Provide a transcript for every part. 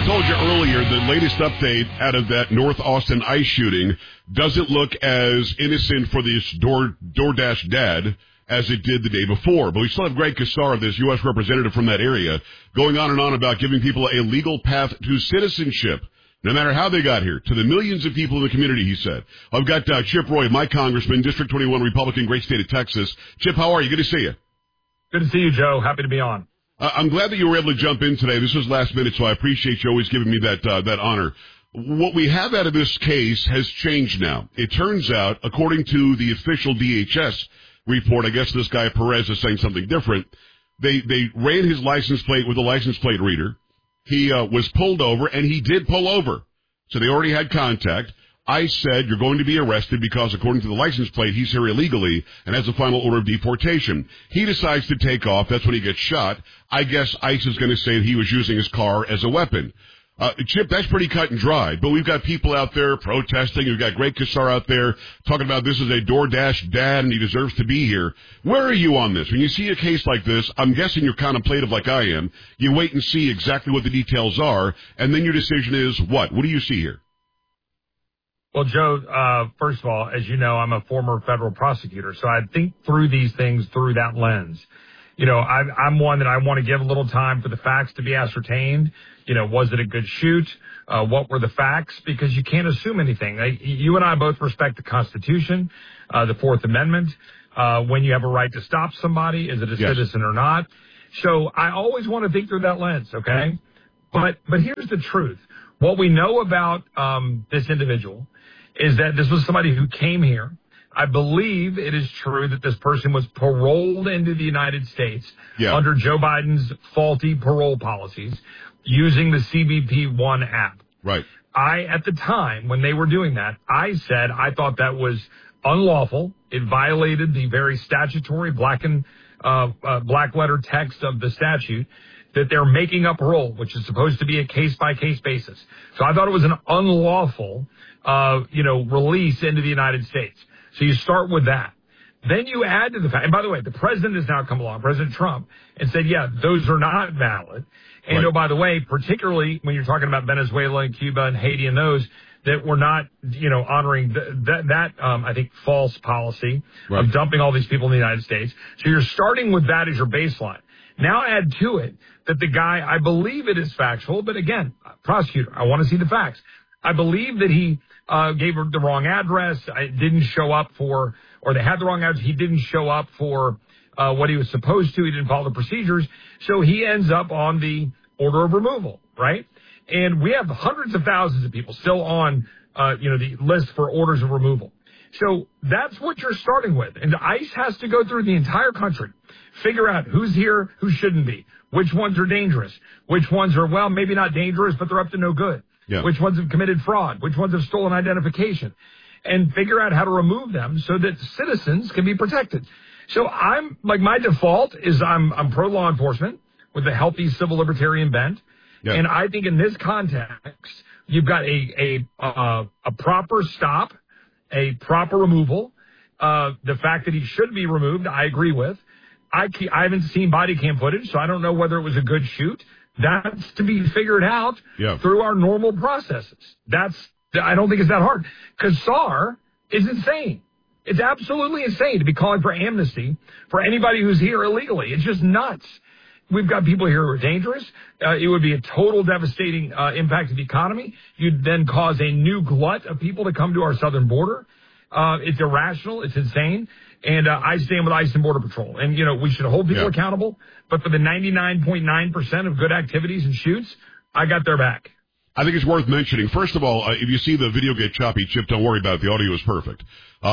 I told you earlier, the latest update out of that North Austin ICE shooting doesn't look as innocent for this DoorDash dad as it did the day before. But we still have Greg Casar, this U.S. representative from that area, going on and on about giving people a legal path to citizenship, no matter how they got here, to the millions of people in the community, he said. I've got Chip Roy, my congressman, District 21 Republican, great state of Texas. Chip, how are you? Good to see you. Good to see you, Joe. Happy to be on. I'm glad that you were able to jump in today. This was last minute, so I appreciate you always giving me that honor. What we have out of this case has changed now. It turns out, according to the official DHS report, I guess this guy Perez is saying something different. They ran his license plate with a license plate reader. He was pulled over, and he did pull over. So they already had contact. ICE said, you're going to be arrested because, according to the license plate, he's here illegally and has a final order of deportation. He decides to take off. That's when he gets shot. I guess ICE is going to say that he was using his car as a weapon. Chip, that's pretty cut and dry. But we've got people out there protesting. We've got Greg Casar out there talking about this is a DoorDash dad and he deserves to be here. Where are you on this? When you see a case like this, I'm guessing you're contemplative like I am. You wait and see exactly what the details are, and then your decision is what? What do you see here? Well, Joe, first of all, as you know, I'm a former federal prosecutor, so I think through these things through that lens. You know, I'm one that I want to give a little time for the facts to be ascertained. You know, was it a good shoot? What were the facts? Because you can't assume anything. You and I both respect the Constitution, the Fourth Amendment. When you have a right to stop somebody, is it a citizen or not? So I always want to think through that lens, okay? But here's the truth. What we know about this individual is that this was somebody who came here. I believe it is true that this person was paroled into the United States under Joe Biden's faulty parole policies using the CBP-1 app. Right. At the time, when they were doing that, I said I thought that was unlawful. It violated the very statutory black letter text of the statute that they're making up parole, which is supposed to be a case-by-case basis. So I thought it was an unlawful, release into the United States. So you start with that. Then you add to the fact, and by the way, the president has now come along, President Trump, and said, those are not valid. And oh, by the way, particularly when you're talking about Venezuela and Cuba and Haiti and those, that we're not, honoring that I think, false policy of dumping all these people in the United States. So you're starting with that as your baseline. Now add to it that the guy, I believe it is factual, but again, prosecutor, I want to see the facts. I believe that he gave her the wrong address. Didn't show up for, or they had the wrong address. He didn't show up for what he was supposed to. He didn't follow the procedures. So he ends up on the order of removal, right? And we have hundreds of thousands of people still on, the list for orders of removal. So that's what you're starting with. And ICE has to go through the entire country, figure out who's here, who shouldn't be, which ones are dangerous, which ones are, well, maybe not dangerous, but they're up to no good, which ones have committed fraud, which ones have stolen identification, and figure out how to remove them so that citizens can be protected. So I'm, my default is I'm pro-law enforcement with a healthy civil libertarian bent. Yeah. And I think in this context, you've got a proper stop, a proper removal. The fact that he should be removed, I agree with. I haven't seen body cam footage, so I don't know whether it was a good shoot. That's to be figured out through our normal processes. I don't think it's that hard. Casar is insane. It's absolutely insane to be calling for amnesty for anybody who's here illegally. It's just nuts. We've got people here who are dangerous. It would be a total devastating impact to the economy. You'd then cause a new glut of people to come to our southern border. It's irrational. It's insane. And I stand with ICE and Border Patrol. And, we should hold people accountable. But for the 99.9% of good activities and shoots, I got their back. I think it's worth mentioning. First of all, if you see the video get choppy, Chip, don't worry about it. The audio is perfect.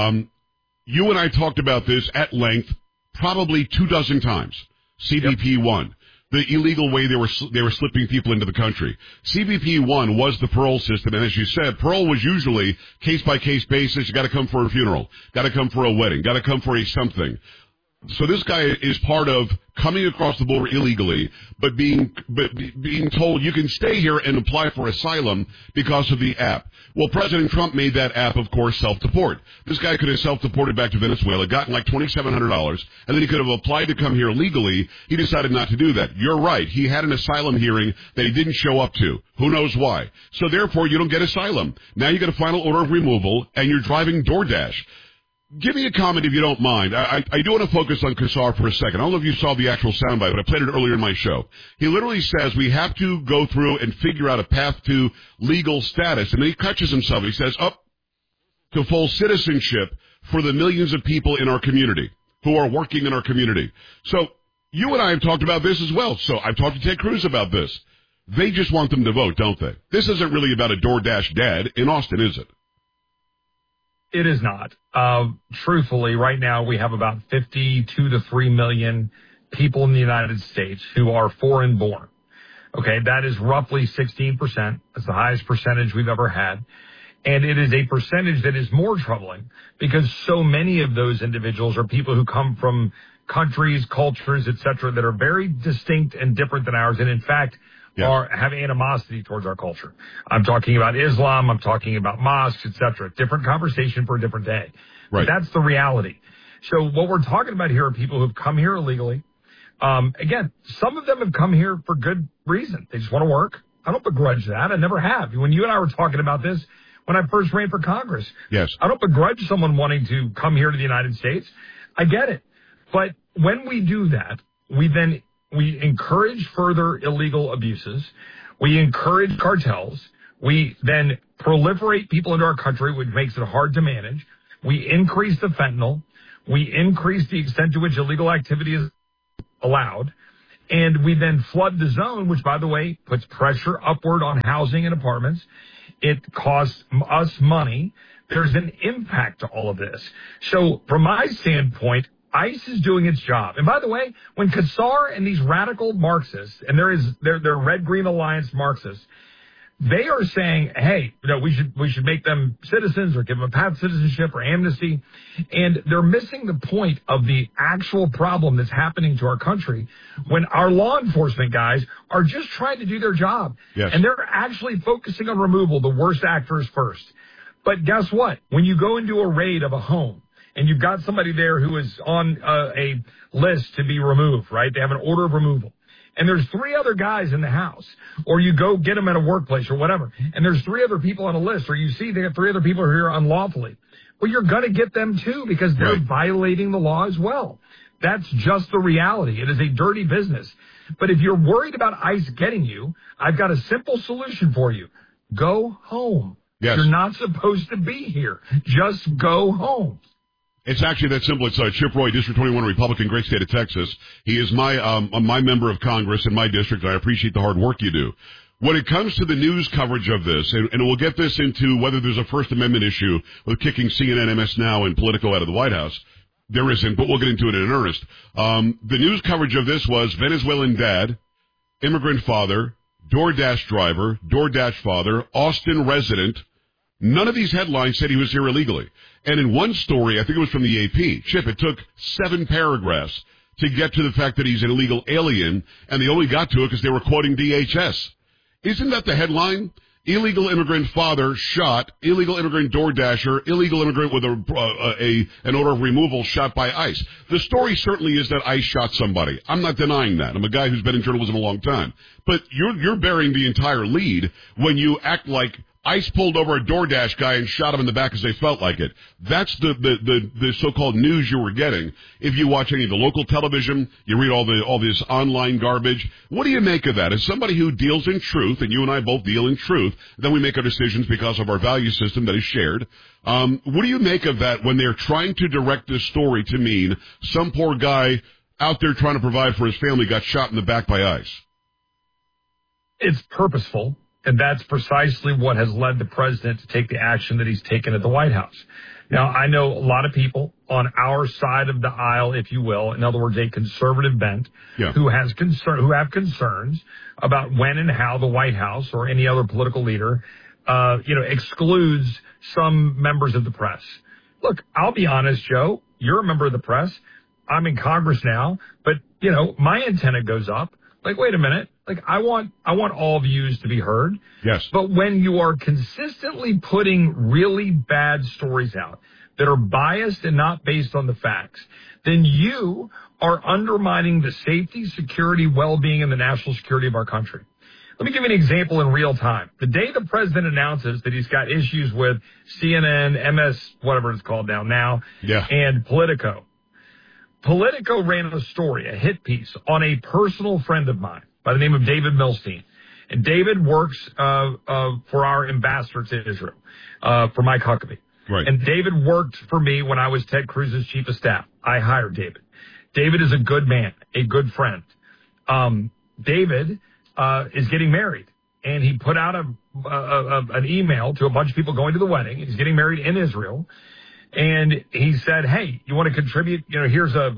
You and I talked about this at length probably 24 times. CBP-1, the illegal way they were slipping people into the country. CBP-1 was the parole system, and as you said, parole was usually case-by-case basis. You got to come for a funeral, got to come for a wedding, got to come for a something. So this guy is part of coming across the border illegally, but being told you can stay here and apply for asylum because of the app. Well, President Trump made that app, of course, self-deport. This guy could have self-deported back to Venezuela, gotten like $2,700, and then he could have applied to come here legally. He decided not to do that. You're right. He had an asylum hearing that he didn't show up to. Who knows why? So therefore, you don't get asylum. Now you get a final order of removal, and you're driving DoorDash. Give me a comment if you don't mind. I do want to focus on Kassar for a second. I don't know if you saw the actual soundbite, but I played it earlier in my show. He literally says we have to go through and figure out a path to legal status. And then he catches himself. He says, up to full citizenship for the millions of people in our community who are working in our community. So you and I have talked about this as well. So I've talked to Ted Cruz about this. They just want them to vote, don't they? This isn't really about a DoorDash dad in Austin, is it? It is not. Truthfully, right now we have about 52 to 3 million people in the United States who are foreign born. Okay, that is roughly 16%. That's the highest percentage we've ever had. And it is a percentage that is more troubling because so many of those individuals are people who come from countries, cultures, et cetera, that are very distinct and different than ours. And in fact, have animosity towards our culture. I'm talking about Islam. I'm talking about mosques, et cetera. Different conversation for a different day. Right. But that's the reality. So what we're talking about here are people who've come here illegally. Again, some of them have come here for good reason. They just want to work. I don't begrudge that. I never have. When you and I were talking about this, when I first ran for Congress, yes, I don't begrudge someone wanting to come here to the United States. I get it. But when we do that, we encourage further illegal abuses. We encourage cartels. We then proliferate people into our country, which makes it hard to manage. We increase the fentanyl. We increase the extent to which illegal activity is allowed. And we then flood the zone, which, by the way, puts pressure upward on housing and apartments. It costs us money. There's an impact to all of this. So from my standpoint, ICE is doing its job. And by the way, when Kassar and these radical Marxists, and they're Red-Green Alliance Marxists, they are saying, hey, we should make them citizens or give them a path to citizenship or amnesty. And they're missing the point of the actual problem that's happening to our country when our law enforcement guys are just trying to do their job. Yes. And they're actually focusing on removal, the worst actors first. But guess what? When you go into a raid of a home, and you've got somebody there who is on a list to be removed, right? They have an order of removal. And there's 3 other guys in the house. Or you go get them at a workplace or whatever. And there's 3 other people on a list. Or you see they got 3 other people who are here unlawfully. Well, you're going to get them too because they're violating the law as well. That's just the reality. It is a dirty business. But if you're worried about ICE getting you, I've got a simple solution for you. Go home. Yes. You're not supposed to be here. Just go home. It's actually that simple. It's Chip Roy, District 21 Republican, great state of Texas. He is my member of Congress in my district. I appreciate the hard work you do. When it comes to the news coverage of this, and we'll get this into whether there's a First Amendment issue with kicking CNN, MS Now, and Politico out of the White House. There isn't, but we'll get into it in earnest. The news coverage of this was Venezuelan dad, immigrant father, DoorDash driver, DoorDash father, Austin resident. None of these headlines said he was here illegally. And in one story, I think it was from the AP, Chip, it took 7 paragraphs to get to the fact that he's an illegal alien, and they only got to it because they were quoting DHS. Isn't that the headline? Illegal immigrant father shot, illegal immigrant DoorDasher, illegal immigrant with an order of removal shot by ICE. The story certainly is that ICE shot somebody. I'm not denying that. I'm a guy who's been in journalism a long time. But you're bearing the entire lead when you act like ICE pulled over a DoorDash guy and shot him in the back as they felt like it. That's the so-called news you were getting. If you watch any of the local television, you read all this online garbage. What do you make of that? As somebody who deals in truth, and you and I both deal in truth, then we make our decisions because of our value system that is shared. What do you make of that when they're trying to direct this story to mean some poor guy out there trying to provide for his family got shot in the back by ICE? It's purposeful. And that's precisely what has led the president to take the action that he's taken at the White House. Now, I know a lot of people on our side of the aisle, if you will, in other words, a conservative bent, who have concerns about when and how the White House or any other political leader, excludes some members of the press. Look, I'll be honest, Joe, you're a member of the press. I'm in Congress now, but, my antenna goes up. Like, wait a minute. Like, I want all views to be heard. Yes. But when you are consistently putting really bad stories out that are biased and not based on the facts, then you are undermining the safety, security, well-being, and the national security of our country. Let me give you an example in real time. The day the president announces that he's got issues with CNN, MS, whatever it's called now, and Politico. Politico ran a story, a hit piece, on a personal friend of mine by the name of David Milstein. And David works for our ambassador to Israel, for Mike Huckabee. Right. And David worked for me when I was Ted Cruz's chief of staff. I hired David. David is a good man, a good friend. David is getting married, and he put out an email to a bunch of people going to the wedding. He's getting married in Israel, and he said, "Hey, you want to contribute? Here's a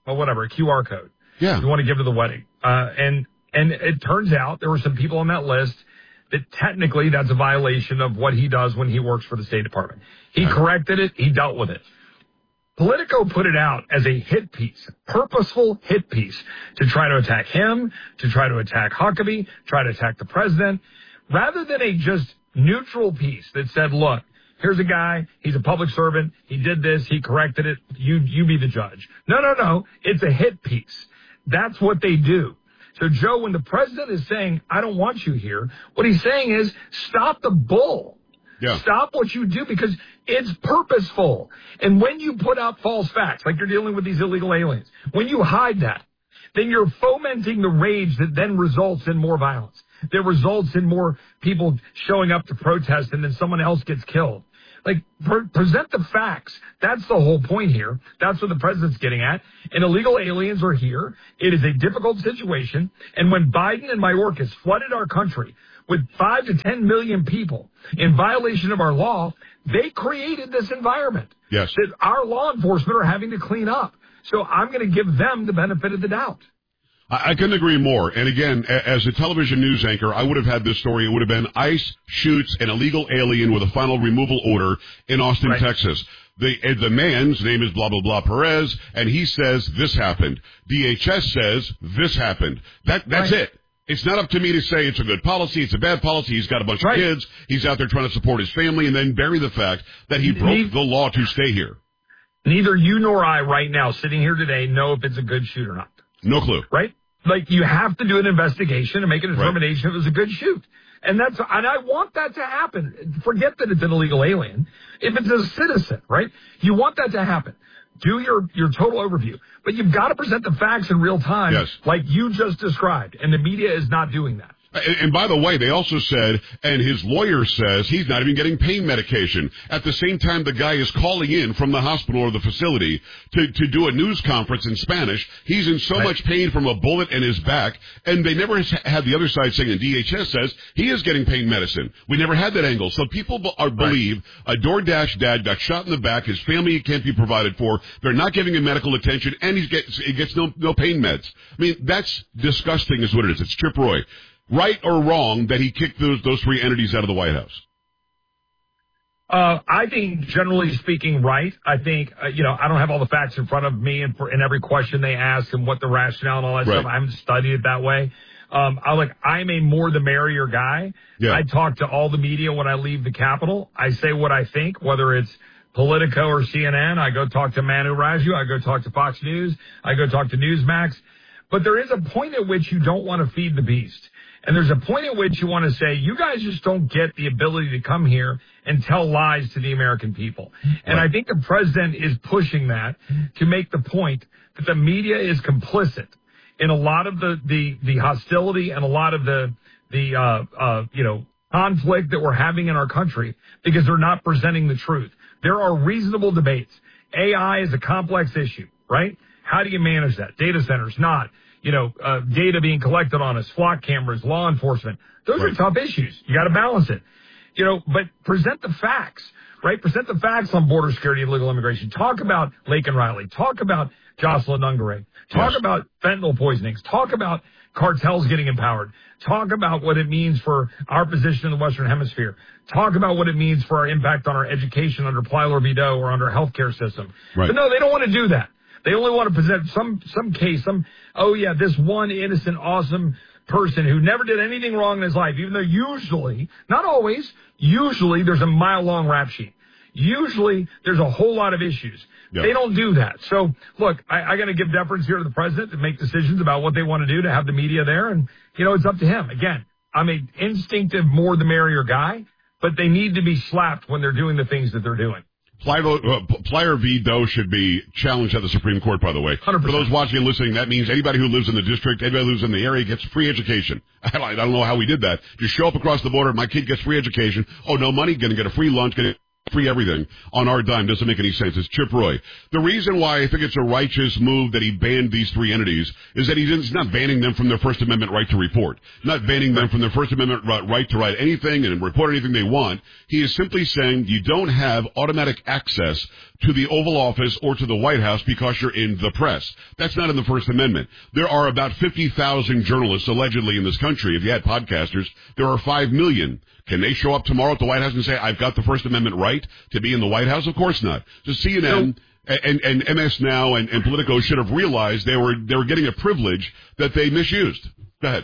QR code. Yeah, you want to give to the wedding." And it turns out there were some people on that list that technically that's a violation of what he does when he works for the State Department. He corrected it. He dealt with it. Politico put it out as a hit piece, purposeful hit piece, to try to attack him, to try to attack Huckabee, try to attack the president, rather than a just neutral piece that said, look, here's a guy, he's a public servant, he did this, he corrected it, you be the judge. No, it's a hit piece. That's what they do. So, Joe, when the president is saying, I don't want you here, what he's saying is, stop the bull. Yeah. Stop what you do, because it's purposeful. And when you put out false facts, like you're dealing with these illegal aliens, when you hide that, then you're fomenting the rage that then results in more violence, that results in more people showing up to protest, and then someone else gets killed. Like, present the facts. That's the whole point here. That's what the president's getting at. And illegal aliens are here. It is a difficult situation. And when Biden and Mayorkas flooded our country with 5 to 10 million people in violation of our law, they created this environment that our law enforcement are having to clean up. So I'm going to give them the benefit of the doubt. I couldn't agree more. And again, as a television news anchor, I would have had this story. It would have been ICE shoots an illegal alien with a final removal order in Austin, Texas. The man's name is blah, blah, blah Perez, and he says this happened. DHS says this happened. That's it. It's not up to me to say it's a good policy, it's a bad policy, he's got a bunch of kids, he's out there trying to support his family, and then bury the fact that he broke the law to stay here. Neither you nor I right now sitting here today know if it's a good shoot or not. No clue. Right? Like, you have to do an investigation and make a determination if it was a good shoot. And I want that to happen. Forget that it's an illegal alien. If it's a citizen, right? You want that to happen. Do your total overview. But you've got to present the facts in real time, like you just described. And the media is not doing that. And by the way, they also said, and his lawyer says he's not even getting pain medication. At the same time, the guy is calling in from the hospital or the facility to do a news conference in Spanish. He's in so much pain from a bullet in his back. And they never had the other side saying, and DHS says he is getting pain medicine. We never had that angle. So people believe a DoorDash dad got shot in the back. His family can't be provided for. They're not giving him medical attention, and he gets no pain meds. I mean, that's disgusting is what it is. It's Chip Roy. Right or wrong that he kicked those three entities out of the White House? I think, generally speaking, right. I think, I don't have all the facts in front of me and every question they ask and what the rationale and all that stuff. I haven't studied it that way. I'm a more the merrier guy. Yeah. I talk to all the media when I leave the Capitol. I say what I think, whether it's Politico or CNN. I go talk to Manu Raju. I go talk to Fox News. I go talk to Newsmax. But there is a point at which you don't want to feed the beast. And there's a point at which you want to say, you guys just don't get the ability to come here and tell lies to the American people. And I think the president is pushing that to make the point that the media is complicit in a lot of the hostility and a lot of the conflict that we're having in our country because they're not presenting the truth. There are reasonable debates. AI is a complex issue, right? How do you manage that? Data centers, not. Data being collected on us, flock cameras, law enforcement. Those are tough issues. You got to balance it. But present the facts, right? Present the facts on border security and legal immigration. Talk about Laken Riley. Talk about Jocelyn Ungare. Talk about fentanyl poisonings. Talk about cartels getting empowered. Talk about what it means for our position in the Western Hemisphere. Talk about what it means for our impact on our education under Plyler v. Doe or under our healthcare system. But no, they don't want to do that. They only want to present some case, this one innocent, awesome person who never did anything wrong in his life, even though usually, not always, usually there's a mile-long rap sheet. Usually there's a whole lot of issues. Yep. They don't do that. So, look, I got to give deference here to the president to make decisions about what they want to do, to have the media there, and, it's up to him. Again, I'm an instinctive more the merrier guy, but they need to be slapped when they're doing the things that they're doing. Plyer v. Doe should be challenged at the Supreme Court, by the way. 100%. For those watching and listening, that means anybody who lives in the district, anybody who lives in the area gets free education. I don't know how we did that. Just show up across the border, my kid gets free education. Oh, no money, gonna get a free lunch, free everything on our dime. Doesn't make any sense. It's Chip Roy. The reason why I think it's a righteous move that he banned these three entities is that he's not banning them from their First Amendment right to report, not banning them from their First Amendment right to write anything and report anything they want. He is simply saying you don't have automatic access to the Oval Office or to the White House because you're in the press. That's not in the First Amendment. There are about 50,000 journalists allegedly in this country. If you had podcasters, there are 5 million. Can they show up tomorrow at the White House and say, I've got the First Amendment right to be in the White House? Of course not. So CNN and MS Now and Politico should have realized they were getting a privilege that they misused. Go ahead.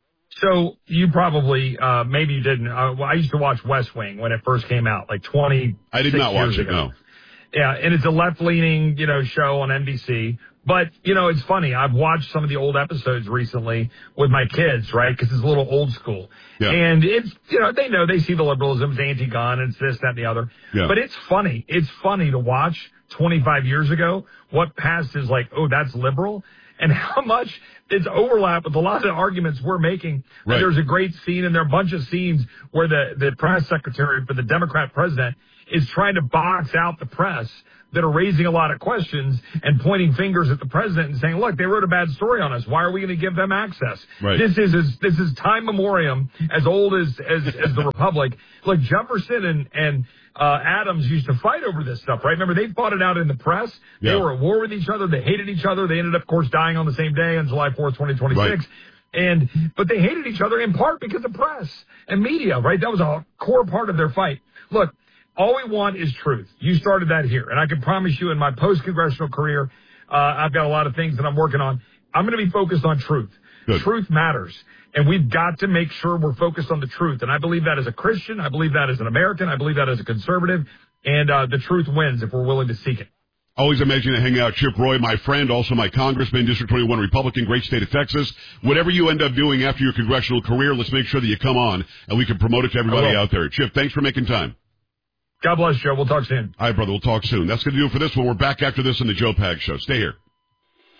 So you probably, maybe you didn't. I used to watch West Wing when it first came out, like 20. I did not watch it, no. Yeah, and it's a left-leaning, show on NBC. But, it's funny. I've watched some of the old episodes recently with my kids, right? Because it's a little old school. Yeah. And it's, they see the liberalism, it's anti-gun, it's this, that, and the other. Yeah. But it's funny. It's funny to watch 25 years ago what passed is like, oh, that's liberal. And how much it's overlap with a lot of the arguments we're making. Right. There's a great scene, and there are a bunch of scenes where the press secretary for the Democrat president is trying to box out the press that are raising a lot of questions and pointing fingers at the president and saying, look, they wrote a bad story on us. Why are we going to give them access? Right. This is time memoriam, as old as the Republic. Like Jefferson and Adams used to fight over this stuff, right? Remember, they fought it out in the press. Yeah. They were at war with each other. They hated each other. They ended up, of course, dying on the same day on July 4th, 2026. Right. But they hated each other in part because of press and media, right? That was a core part of their fight. Look, all we want is truth. You started that here. And I can promise you in my post-congressional career, I've got a lot of things that I'm working on. I'm going to be focused on truth. Good. Truth matters. And we've got to make sure we're focused on the truth. And I believe that as a Christian. I believe that as an American. I believe that as a conservative. And the truth wins if we're willing to seek it. Always amazing to hang out. Chip Roy, my friend, also my congressman, District 21 Republican, great state of Texas. Whatever you end up doing after your congressional career, let's make sure that you come on and we can promote it to everybody out there. Chip, thanks for making time. God bless, Joe. We'll talk soon. All right, brother. We'll talk soon. That's going to do it for this one. We're back after this on the Joe Pags Show. Stay here.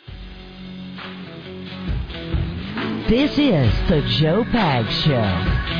This is the Joe Pags Show.